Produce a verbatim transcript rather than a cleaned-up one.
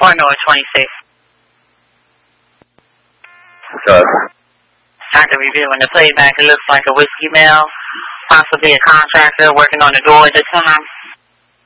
four North twenty-six. Good. After reviewing the playback, it looks like a whiskey mail, possibly a contractor working on the door at the time.